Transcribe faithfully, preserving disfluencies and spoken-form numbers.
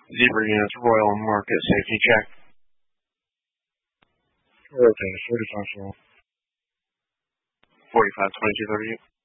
Zebra units, Royal Market safety check. Okay, forty-five four. forty-five twenty-two thirty-eight.